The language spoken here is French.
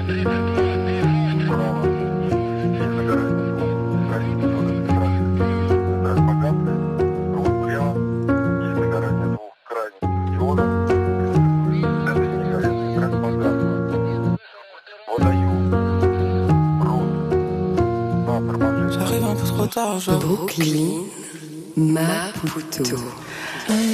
J'arrive un peu trop tard, j'avoue. Brooklyn Maputo.